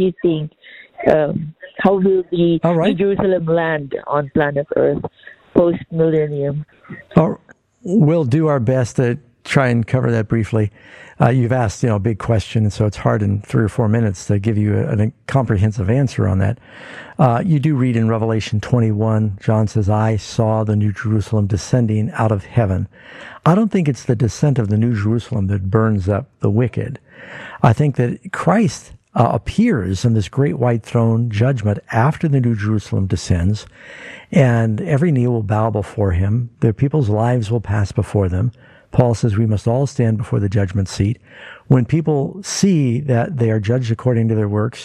do you think? How will the All right. New Jerusalem land on planet Earth post-millennium? We'll do our best to try and cover that briefly. You've asked, a big question, so it's hard in 3 or 4 minutes to give you a comprehensive answer on that. You do read in Revelation 21, John says, I saw the New Jerusalem descending out of heaven. I don't think it's the descent of the New Jerusalem that burns up the wicked. I think that Christ appears in this great white throne judgment after the New Jerusalem descends, and every knee will bow before him. Their people's lives will pass before them. Paul says we must all stand before the judgment seat. When people see that they are judged according to their works,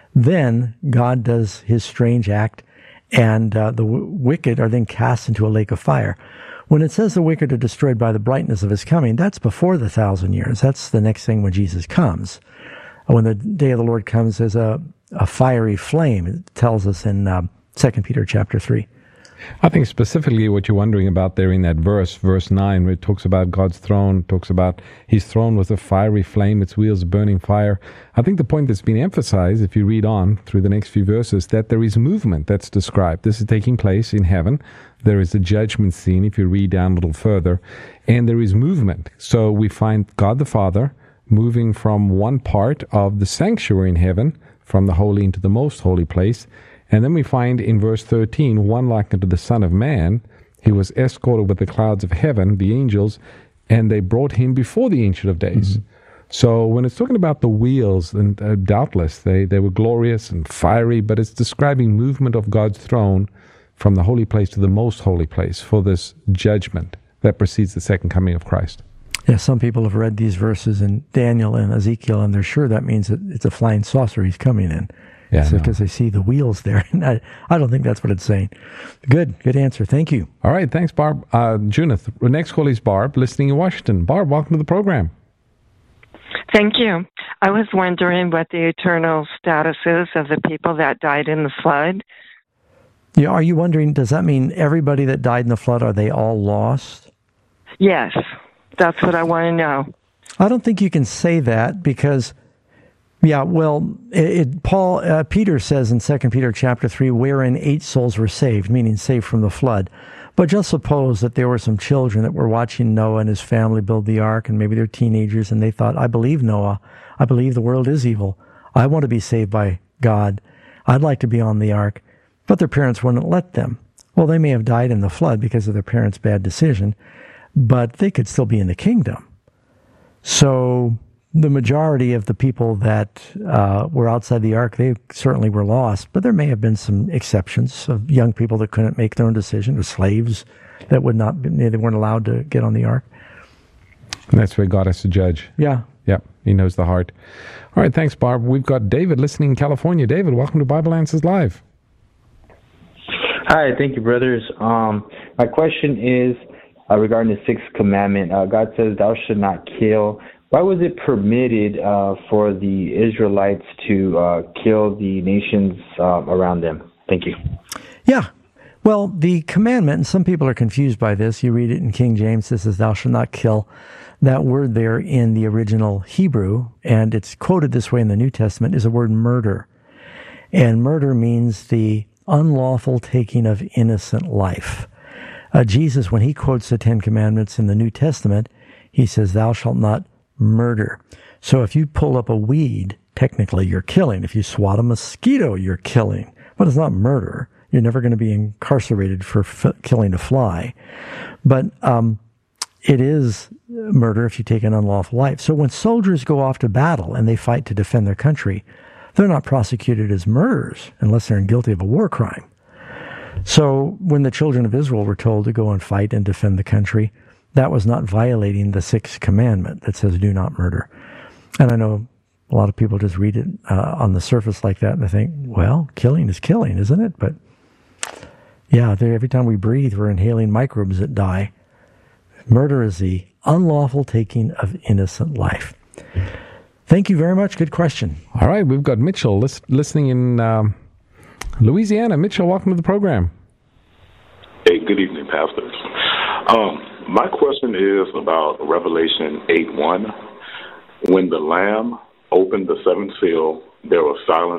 then God does his strange act, and the wicked are then cast into a lake of fire. When it says the wicked are destroyed by the brightness of his coming, that's before the 1,000 years. That's the next thing when Jesus comes. When the day of the Lord comes as a fiery flame, it tells us in 2 Peter chapter 3. I think specifically what you're wondering about there in that verse 9, where it talks about God's throne, talks about his throne was a fiery flame, its wheels burning fire. I think the point that's been emphasized, if you read on through the next few verses, that there is movement that's described. This is taking place in heaven. There is a judgment scene, if you read down a little further, and there is movement. So we find God the Father moving from one part of the sanctuary in heaven, from the holy into the most holy place. And then we find in verse 13, one like unto the Son of Man, he was escorted with the clouds of heaven, the angels, and they brought him before the Ancient of Days. Mm-hmm. So when it's talking about the wheels, and doubtless they were glorious and fiery, but it's describing movement of God's throne from the holy place to the most holy place for this judgment that precedes the second coming of Christ. Yeah, some people have read these verses in Daniel and Ezekiel, and they're sure that means that it's a flying saucer he's coming in. Yeah, because they see the wheels there. And I don't think that's what it's saying. Good answer. Thank you. All right, thanks, Barb. Junith, the next call is Barb, listening in Washington. Barb, welcome to the program. Thank you. I was wondering what the eternal status is of the people that died in the flood. Yeah, are you wondering, does that mean everybody that died in the flood, are they all lost? Yes, that's what I want to know. I don't think you can say that because... Yeah, well, Peter says in 2 Peter chapter 3, wherein 8 souls were saved, meaning saved from the flood. But just suppose that there were some children that were watching Noah and his family build the ark, and maybe they're teenagers, and they thought, I believe Noah. I believe the world is evil. I want to be saved by God. I'd like to be on the ark. But their parents wouldn't let them. Well, they may have died in the flood because of their parents' bad decision, but they could still be in the kingdom. So... the majority of the people that were outside the ark, they certainly were lost, but there may have been some exceptions of young people that couldn't make their own decision, or slaves that they weren't allowed to get on the ark. And that's where God has to judge. Yeah. Yep, he knows the heart. All right, thanks, Barb. We've got David listening in California. David, welcome to Bible Answers Live. Hi, thank you, brothers. My question is regarding the sixth commandment. God says, thou should not kill. Why was it permitted for the Israelites to kill the nations around them? Thank you. Yeah. Well, the commandment, and some people are confused by this. You read it in King James, it says, thou shalt not kill. That word there in the original Hebrew, and it's quoted this way in the New Testament, is the word murder. And murder means the unlawful taking of innocent life. Jesus, when he quotes the Ten Commandments in the New Testament, he says, thou shalt not murder. So if you pull up a weed, technically you're killing. If you swat a mosquito, you're killing. But it's not murder. You're never going to be incarcerated for killing a fly. But it is murder if you take an unlawful life. So when soldiers go off to battle and they fight to defend their country, they're not prosecuted as murderers unless they're guilty of a war crime. So when the children of Israel were told to go and fight and defend the country, that was not violating the sixth commandment that says, do not murder. And I know a lot of people just read it on the surface like that and they think, well, killing is killing, isn't it? But yeah, every time we breathe, we're inhaling microbes that die. Murder is the unlawful taking of innocent life. Thank you very much. Good question. All right, we've got Mitchell listening in Louisiana. Mitchell, welcome to the program. Hey, good evening, pastors. My question is about Revelation 8:1. When the Lamb opened the seventh seal, there was silence